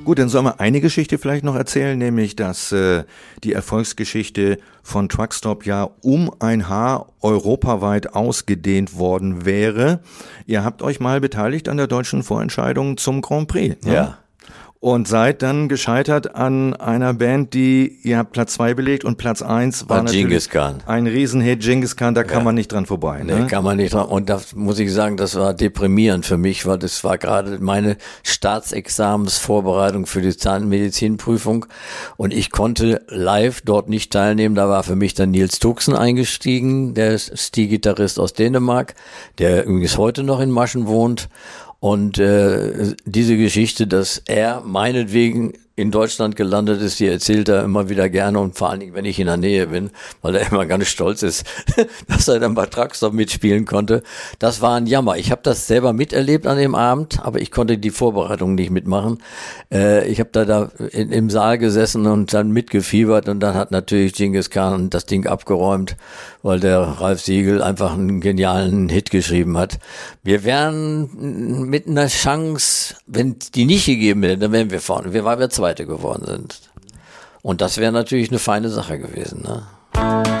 Gut, dann sollen wir eine Geschichte vielleicht noch erzählen, nämlich, dass die Erfolgsgeschichte von Truckstop ja um ein Haar europaweit ausgedehnt worden wäre. Ihr habt euch mal beteiligt an der deutschen Vorentscheidung zum Grand Prix. Ne? Ja. Und seid dann gescheitert an einer Band, ihr habt Platz 2 belegt und Platz 1 war natürlich Genghis Khan. Ein Riesenhit, Genghis Khan, da kann man nicht dran vorbei. Nee, kann man nicht dran. Und da muss ich sagen, das war deprimierend für mich, weil das war gerade meine Staatsexamensvorbereitung für die Zahnmedizinprüfung und ich konnte live dort nicht teilnehmen. Da war für mich dann Niels Tuxen eingestiegen, der Steel-Gitarrist aus Dänemark, der übrigens heute noch in Maschen wohnt. Und diese Geschichte, dass er meinetwegen in Deutschland gelandet ist, die erzählt er immer wieder gerne und vor allen Dingen, wenn ich in der Nähe bin, weil er immer ganz stolz ist, dass er dann bei Truckstop mitspielen konnte. Das war ein Jammer. Ich habe das selber miterlebt an dem Abend, aber ich konnte die Vorbereitung nicht mitmachen. Ich habe da im Saal gesessen und dann mitgefiebert und dann hat natürlich Genghis Khan das Ding abgeräumt, weil der Ralf Siegel einfach einen genialen Hit geschrieben hat. Wir wären mit einer Chance, wenn die nicht gegeben hätte, dann wären wir vorne. Weil wir Zweite geworden sind. Und das wäre natürlich eine feine Sache gewesen, ne?